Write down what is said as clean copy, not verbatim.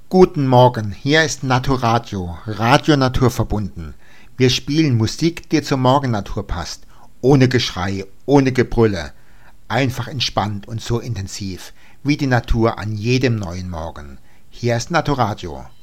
Guten Morgen, hier ist Naturadio, Radio Naturverbunden. Wir spielen Musik, die zur Morgennatur passt. Ohne Geschrei, ohne Gebrülle. Einfach entspannt und so intensiv, wie die Natur an jedem neuen Morgen. Hier ist Naturadio.